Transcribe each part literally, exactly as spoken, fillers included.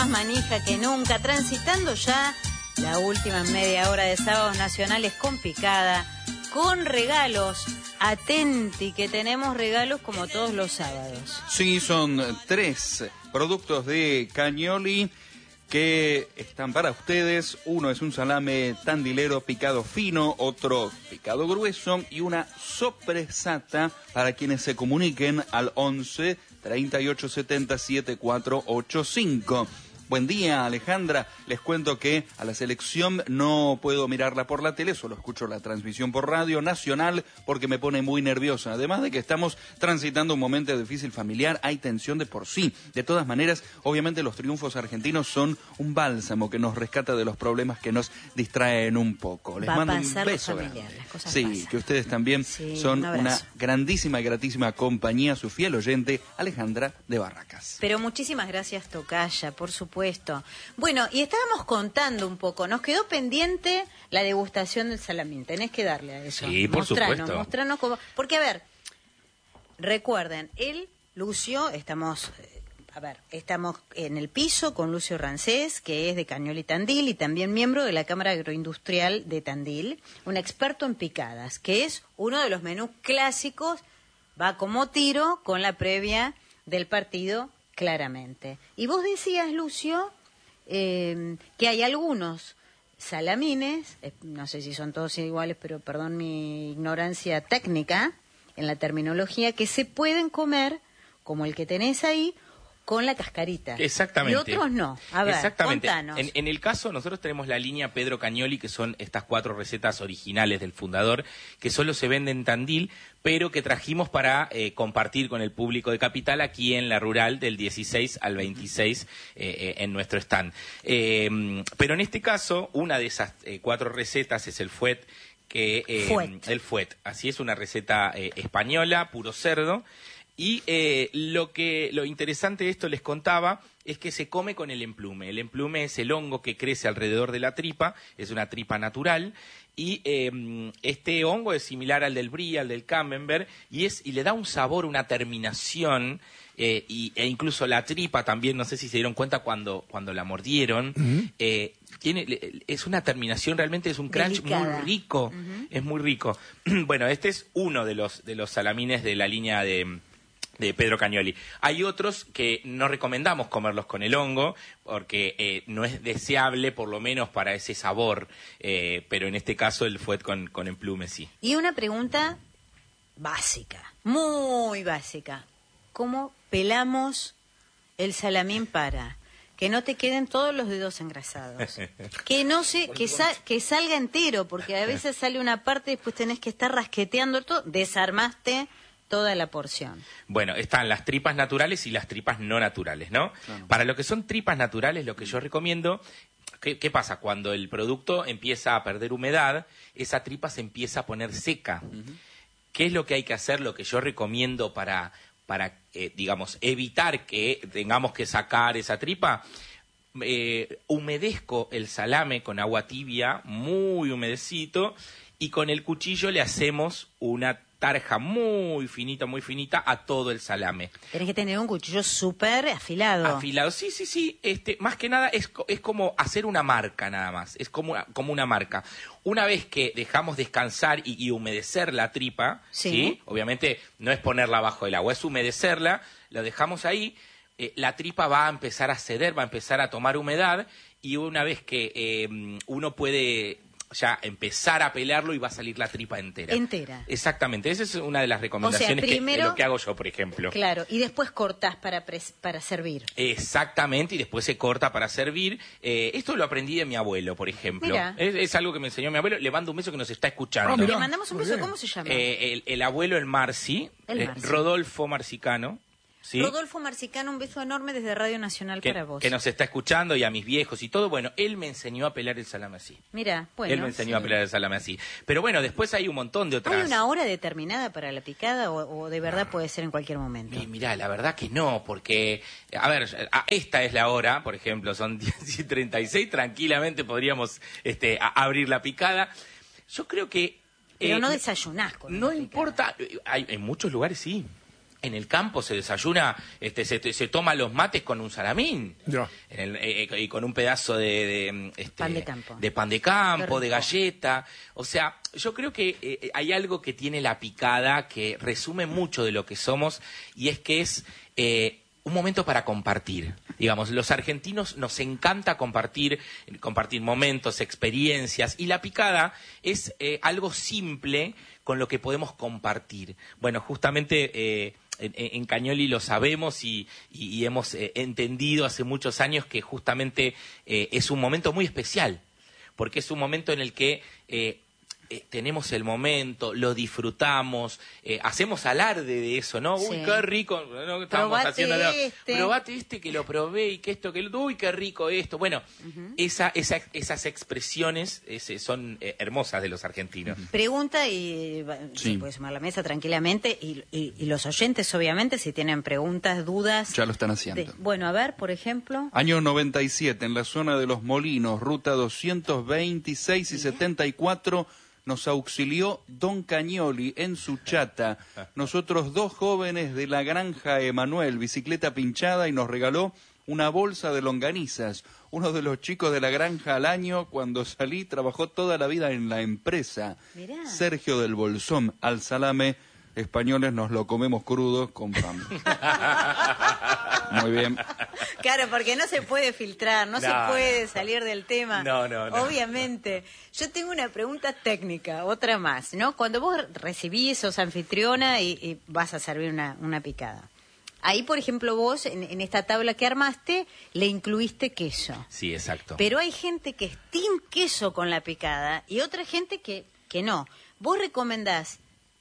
Más manija que nunca, transitando ya la última media hora de Sábados Nacionales con picada, con regalos. Atenti, que tenemos regalos como todos los sábados. Sí, son tres productos de Cagnoli que están para ustedes. Uno es un salame tandilero picado fino, otro picado grueso y una sopresata para quienes se comuniquen al once, treinta y ocho setenta, setenta y cuatro ochenta y cinco. Buen día, Alejandra. Les cuento que a la selección no puedo mirarla por la tele, solo escucho la transmisión por radio nacional porque me pone muy nerviosa. Además de que estamos transitando un momento difícil familiar, hay tensión de por sí. De todas maneras, obviamente los triunfos argentinos son un bálsamo que nos rescata de los problemas que nos distraen un poco. Les Va mando a pasar un beso. familiar, las cosas sí, pasan. que ustedes también Sí, son un una abrazo. grandísima y gratísima compañía, su fiel oyente, Alejandra de Barracas. Pero muchísimas gracias, Tocaya, por supuesto. Bueno, y estábamos contando un poco, nos quedó pendiente la degustación del salamín, tenés que darle a eso. Sí, por mostranos, supuesto. Mostranos cómo, porque a ver, recuerden, él, Lucio, estamos, eh, a ver, estamos en el piso con Lucio Rancés, que es de Cagnoli Tandil y también miembro de la Cámara Agroindustrial de Tandil, un experto en picadas, que es uno de los menús clásicos, va como tiro con la previa del partido. Claramente. Y vos decías, Lucio, eh, que hay algunos salamines, eh, no sé si son todos iguales, pero perdón mi ignorancia técnica en la terminología, que se pueden comer, como el que tenés ahí, con la cascarita. Exactamente. Y otros no. A ver, Exactamente. contanos. En, en el caso, nosotros tenemos la línea Pedro Cagnoli, que son estas cuatro recetas originales del fundador, que solo se venden en Tandil, pero que trajimos para eh, compartir con el público de Capital aquí en la Rural del dieciséis al veintiséis eh, eh, en nuestro stand. Eh, pero en este caso, una de esas eh, cuatro recetas es el fuet, que eh, Fuet. el fuet. Así es, una receta eh, española, puro cerdo. Y eh, lo que lo interesante de esto les contaba es que se come con el emplume. El emplume es el hongo que crece alrededor de la tripa, es una tripa natural, y eh, este hongo es similar al del brie, al del camembert, y es y le da un sabor, una terminación, eh, y, e incluso la tripa también, no sé si se dieron cuenta cuando, cuando la mordieron, uh-huh. eh, tiene es una terminación, realmente es un crunch Delicada. muy rico, uh-huh. Es muy rico. Bueno, este es uno de los de los salamines de la línea de de Pedro Cagnoli. Hay otros que no recomendamos comerlos con el hongo porque eh, no es deseable, por lo menos para ese sabor, eh, pero en este caso el fuet con, con emplume sí. Y una pregunta básica, muy básica. ¿Cómo pelamos el salamín para que no te queden todos los dedos engrasados? Que no se, que, sa- que salga entero, porque a veces sale una parte y después tenés que estar rasqueteando todo, desarmaste toda la porción. Bueno, están las tripas naturales y las tripas no naturales, ¿no? Claro. Para lo que son tripas naturales, lo que yo recomiendo, ¿qué, qué pasa? Cuando el producto empieza a perder humedad, esa tripa se empieza a poner seca. Uh-huh. ¿Qué es lo que hay que hacer? Lo que yo recomiendo para, para eh, digamos, evitar que tengamos que sacar esa tripa, eh, humedezco el salame con agua tibia, muy humedecito, y con el cuchillo le hacemos una tarja muy finita, muy finita a todo el salame. Tenés que tener un cuchillo súper afilado. Afilado, sí, sí, sí. Este, más que nada es, es como hacer una marca nada más. Es como una, como una marca. Una vez que dejamos descansar y, y humedecer la tripa, sí. ¿sí? Obviamente no es ponerla bajo el agua, es humedecerla, lo dejamos ahí, eh, la tripa va a empezar a ceder, va a empezar a tomar humedad, y una vez que eh, uno puede ya empezar a pelarlo y va a salir la tripa entera. Entera. Exactamente, esa es una de las recomendaciones, o sea, primero, que, de lo que hago yo, por ejemplo. Claro, y después cortás para, pres- para servir. Exactamente, y después se corta para servir. Eh, esto lo aprendí de mi abuelo, por ejemplo. Es, es algo que me enseñó mi abuelo. Le mando un beso que nos está escuchando. Oh, le mandamos un beso, ¿cómo se llama? Eh, el, el abuelo, el Marci, el eh, Marci. Rodolfo Marcicano. ¿Sí? Rodolfo Marcicano, un beso enorme desde Radio Nacional que, para vos. Que nos está escuchando, y a mis viejos y todo. Bueno, él me enseñó a pelar el salame así. Mira, bueno. Él me enseñó sí. a pelar el salame así. Pero bueno, después hay un montón de otras. ¿Hay una hora determinada para la picada o, o de verdad puede ser en cualquier momento? Eh, mirá, la verdad que no, porque, a ver, esta es la hora, por ejemplo, son diez y treinta y seis, tranquilamente podríamos este, a, abrir la picada. Yo creo que... Pero eh, no desayunás con No la importa, hay, en muchos lugares sí. En el campo se desayuna, este, se, se toma los mates con un salamín, Ya. en el, eh, y con un pedazo de, de, este, Pan de campo. de pan de campo, Qué de rico. galleta. O sea, yo creo que eh, hay algo que tiene la picada que resume mucho de lo que somos, y es que es eh, un momento para compartir. Digamos, los argentinos nos encanta compartir, compartir momentos, experiencias, y la picada es eh, algo simple con lo que podemos compartir. Bueno, justamente eh, en, en Cañoli lo sabemos y, y, y hemos eh, entendido hace muchos años que justamente eh, es un momento muy especial, porque es un momento en el que eh, eh, tenemos el momento, lo disfrutamos, eh, hacemos alarde de eso, ¿no? Sí. Uy, qué rico, ¿no? Estábamos Probate haciendo la- este. Probate este que lo probé y que esto, que uy, qué rico esto. Bueno, esa, esa, esas expresiones ese, son eh, hermosas de los argentinos. Pregunta y va, Sí. se puede sumar a la mesa tranquilamente. Y, y- y los oyentes, obviamente, si tienen preguntas, dudas. Ya lo están haciendo. de- bueno, a ver, por ejemplo. Año noventa y siete, en la zona de Los Molinos, ruta doscientos veintiséis y setenta y cuatro, nos auxilió Don Cañoli en su chata. Nosotros dos jóvenes de la granja Emanuel, bicicleta pinchada, y nos regaló una bolsa de longanizas. Uno de los chicos de la granja al año, cuando salí, trabajó toda la vida en la empresa. Mirá. Sergio del Bolsón, al salame, españoles nos lo comemos crudo con pan. Muy bien. Claro, porque no se puede filtrar, no, No, se puede no. salir del tema. No, no, no. Obviamente. Yo tengo una pregunta técnica, otra más, ¿no? Cuando vos recibís, sos anfitriona y, y vas a servir una, una picada. Ahí, por ejemplo, vos, en, en esta tabla que armaste, le incluiste queso. Sí, exacto. Pero hay gente que es team queso con la picada y otra gente que, que no. ¿Vos recomendás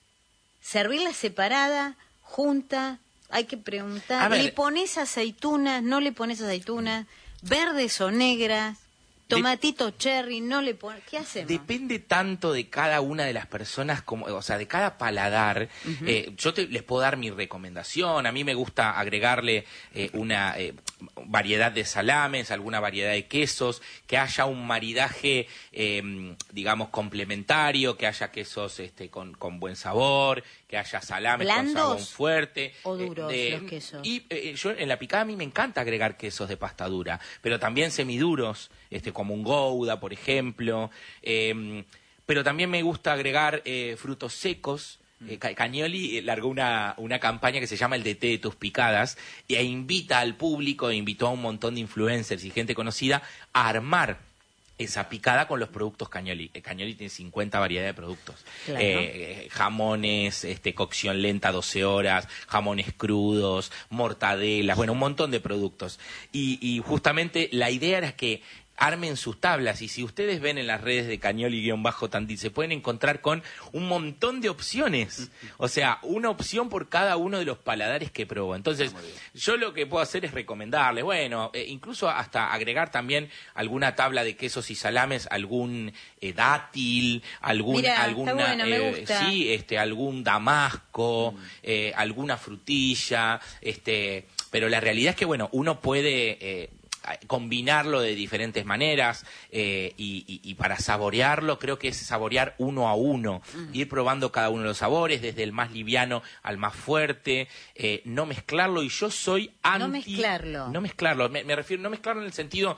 servirla separada, junta? Hay que preguntar. A ver. ¿Le pones aceitunas? ¿No le pones aceitunas? ¿Verdes o negras? ¿Tomatito cherry? ¿No le pones? ¿Qué hacemos? Depende tanto de cada una de las personas, como, o sea, de cada paladar. Eh, yo te, les puedo dar mi recomendación. A mí me gusta agregarle eh, una eh, variedad de salames, alguna variedad de quesos, que haya un maridaje, eh, digamos, complementario, que haya quesos este, con, con buen sabor, que haya salames ¿Blandos con sabor fuerte. o duros eh, los quesos? Y eh, yo en la picada a mí me encanta agregar quesos de pasta dura, pero también semiduros, este, como un Gouda, por ejemplo. Eh, pero también me gusta agregar eh, frutos secos. Eh, Ca- Cañoli eh, largó una, una campaña que se llama El D T de tus picadas e invita al público, e invitó a un montón de influencers y gente conocida a armar esa picada con los productos Cañoli. Eh, Cañoli tiene cincuenta variedades de productos. Claro. Eh, eh, jamones, este, cocción lenta doce horas, jamones crudos, mortadelas, bueno, un montón de productos. Y, y justamente la idea era que armen sus tablas, y si ustedes ven en las redes de Cañoli-Tandil, se pueden encontrar con un montón de opciones, o sea, una opción por cada uno de los paladares que probó. Entonces, yo lo que puedo hacer es recomendarles, bueno, eh, incluso hasta agregar también alguna tabla de quesos y salames, algún eh, dátil, algún, Mirá, está alguna, bueno, me eh, gusta. sí, este, algún damasco, eh, alguna frutilla, este, pero la realidad es que, bueno, uno puede eh, combinarlo de diferentes maneras eh, y, y, y para saborearlo creo que es saborear uno a uno, mm. ir probando cada uno de los sabores, desde el más liviano al más fuerte, eh, no mezclarlo, y yo soy anti... No mezclarlo. No mezclarlo, me, me refiero, no mezclarlo en el sentido,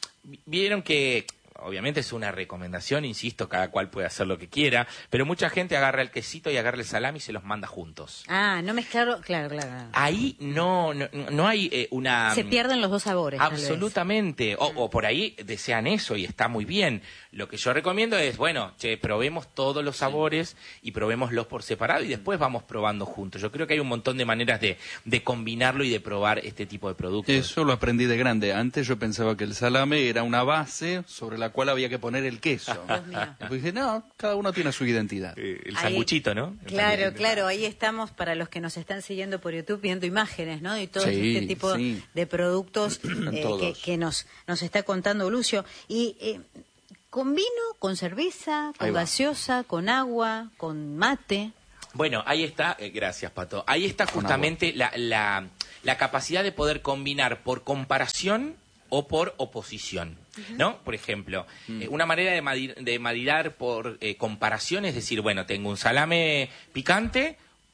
vieron que... Obviamente es una recomendación, insisto, cada cual puede hacer lo que quiera, pero mucha gente agarra el quesito y agarra el salami y se los manda juntos. Ah, no mezclarlo, claro, claro. claro. Ahí no, no, no hay eh, una... Se pierden los dos sabores. tal vez. Absolutamente. O, o por ahí desean eso y está muy bien. Lo que yo recomiendo es, bueno, che, probemos todos los sabores y probémoslos por separado y después vamos probando juntos. Yo creo que hay un montón de maneras de, de combinarlo y de probar este tipo de productos. Eso lo aprendí de grande. Antes yo pensaba que el salame era una base sobre la cual había que poner el queso. Dios mío. Después dije, no, cada uno tiene su identidad. Eh, el Ahí- sanguchito, ¿no? El Claro, sanguchito. claro, ahí estamos para los que nos están siguiendo por YouTube viendo imágenes, ¿no? Y todo Sí, este tipo sí. de productos En eh, que, todos. que nos, nos está contando Lucio. Y eh, con vino, con cerveza, Ahí con va. gaseosa, con agua, con mate. Bueno, ahí está, eh, gracias Pato, ahí está justamente la, la, la capacidad de poder combinar por comparación o por oposición, ¿no? Por ejemplo, eh, una manera de, madir- de maridar por eh, comparación es decir, bueno, tengo un salame picante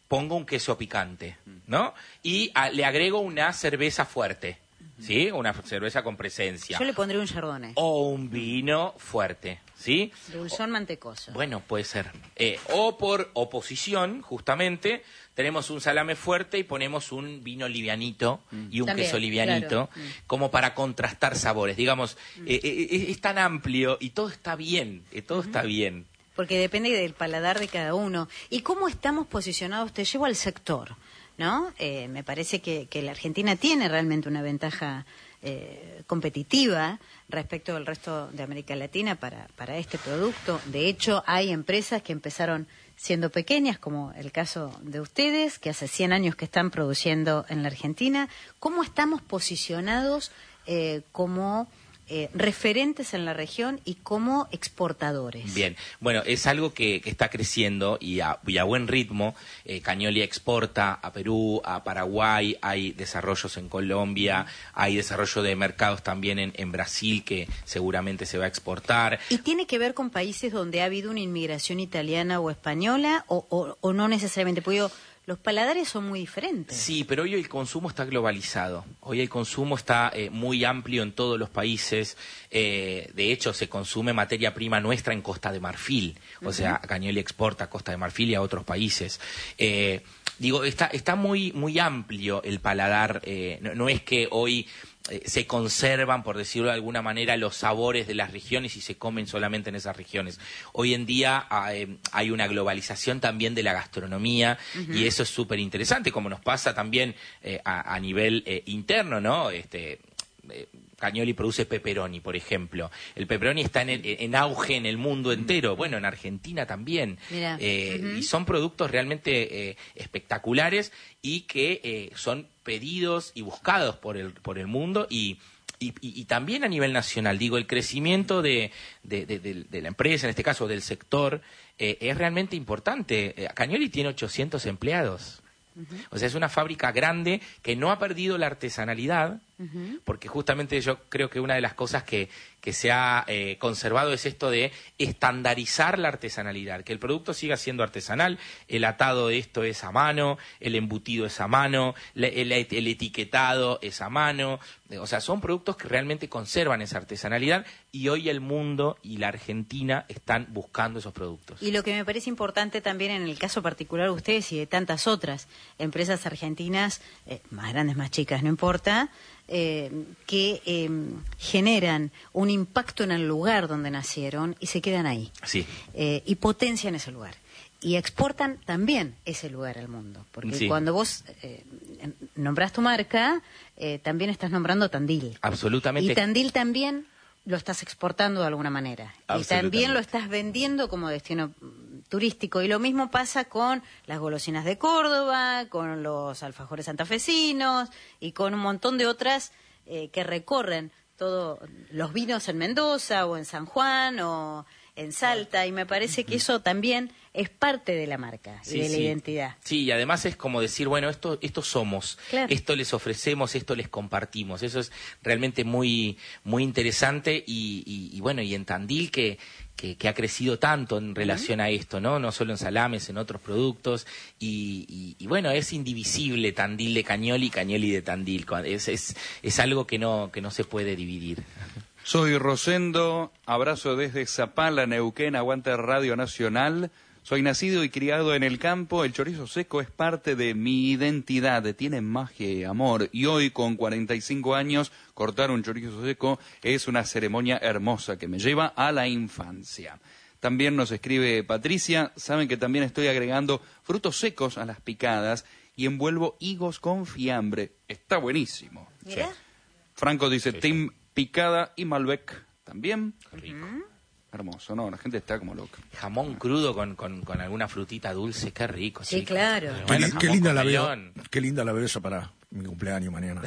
pongo un queso picante, ¿no? Y a, le agrego una cerveza fuerte, ¿sí? Una cerveza con presencia. Yo le pondré un chardonnay. O un vino fuerte, ¿sí? Dulzón mantecoso. Bueno, puede ser. Eh, o por oposición, justamente, tenemos un salame fuerte y ponemos un vino livianito mm. y un También, queso livianito, claro. como para contrastar sabores. Digamos, mm. eh, eh, es tan amplio y todo está bien, eh, todo mm-hmm. está bien. Porque depende del paladar de cada uno. ¿Y cómo estamos posicionados? Te llevo al sector, ¿no? Eh, me parece que, que la Argentina tiene realmente una ventaja eh, competitiva respecto al resto de América Latina para, para este producto. De hecho, hay empresas que empezaron siendo pequeñas, como el caso de ustedes, que hace cien años que están produciendo en la Argentina. ¿Cómo estamos posicionados eh, como eh, referentes en la región y como exportadores? Bien, bueno, es algo que, que está creciendo y a, y a buen ritmo. Eh, Cagnoli exporta a Perú, a Paraguay, hay desarrollos en Colombia, hay desarrollo de mercados también en, en Brasil que seguramente se va a exportar. ¿Y tiene que ver con países donde ha habido una inmigración italiana o española o, o, o no necesariamente? Porque yo, los paladares son muy diferentes. Sí, pero hoy el consumo está globalizado. Hoy el consumo está eh, muy amplio en todos los países. Eh, de hecho, se consume materia prima nuestra en Costa de Marfil. O uh-huh. sea, Cagnoli exporta a Costa de Marfil y a otros países. Eh, digo, está, está muy, muy amplio el paladar. Eh, no, no es que hoy eh, se conservan, por decirlo de alguna manera, los sabores de las regiones y se comen solamente en esas regiones. Hoy en día eh, hay una globalización también de la gastronomía uh-huh. y eso es súper interesante, como nos pasa también eh, a, a nivel eh, interno, ¿no? Este, eh, Cagnoli produce pepperoni, por ejemplo. El pepperoni está en, en auge en el mundo entero. Bueno, en Argentina también. Eh, uh-huh. Y son productos realmente eh, espectaculares y que eh, son pedidos y buscados por el, por el mundo y... Y, y, y también a nivel nacional, digo, el crecimiento de, de, de, de, de la empresa, en este caso del sector, eh, es realmente importante. Eh, Cagnoli tiene ochocientos empleados. Uh-huh. O sea, es una fábrica grande que no ha perdido la artesanalidad, uh-huh. porque justamente yo creo que una de las cosas que, que se ha eh, conservado es esto de estandarizar la artesanalidad, que el producto siga siendo artesanal, el atado de esto es a mano, el embutido es a mano, el, el, el etiquetado es a mano, o sea, son productos que realmente conservan esa artesanalidad y hoy el mundo y la Argentina están buscando esos productos. Y lo que me parece importante también en el caso particular de ustedes y de tantas otras empresas argentinas, eh, más grandes, más chicas, no importa, eh, que eh, generan un impacto en el lugar donde nacieron y se quedan ahí. Sí. Eh, y potencian ese lugar. Y exportan también ese lugar al mundo. Porque sí. cuando vos eh, nombrás tu marca, eh, también estás nombrando Tandil. Absolutamente. Y Tandil también lo estás exportando de alguna manera. Y también lo estás vendiendo como destino turístico. Y lo mismo pasa con las golosinas de Córdoba, con los alfajores santafesinos y con un montón de otras eh, que recorren todos los vinos en Mendoza o en San Juan o en Salta. Y me parece que eso también es parte de la marca y sí, de la sí. identidad. Sí, y además es como decir, bueno, esto, esto somos, claro. esto les ofrecemos, esto les compartimos. Eso es realmente muy, muy interesante y, y, y bueno, y en Tandil que, que, que ha crecido tanto en relación uh-huh. a esto, ¿no? No solo en salames, en otros productos y, y, y bueno, es indivisible Tandil de Cagnoli y Cagnoli de Tandil. Es, es, es algo que no, que no se puede dividir. Soy Rosendo, abrazo desde Zapala, Neuquén, aguanta Radio Nacional. Soy nacido y criado en el campo, el chorizo seco es parte de mi identidad, tiene magia y amor. Y hoy, con cuarenta y cinco años, cortar un chorizo seco es una ceremonia hermosa que me lleva a la infancia. También nos escribe Patricia, saben que también estoy agregando frutos secos a las picadas y envuelvo higos con fiambre. Está buenísimo. ¿Mira? Franco dice, sí, Team Picada y Malbec también. Rico. Hermoso, ¿no? La gente está como loca. Jamón crudo con, con, con alguna frutita dulce, qué rico. Sí, chicos. claro. Bueno, qué, qué linda la veo. Qué linda la veo esa para mi cumpleaños mañana.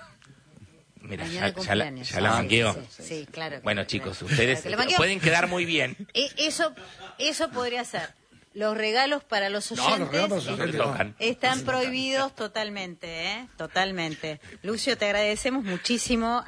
Mira, mañana ya, ya la, ya la ah, manqueo. Sí, sí, sí, claro. Bueno, chicos, ustedes claro, pueden quedar muy bien. E- eso, eso podría ser. Los regalos para los oyentes, no, los regalos est- oyentes no. están prohibidos totalmente, ¿eh? Totalmente. Lucio, te agradecemos muchísimo.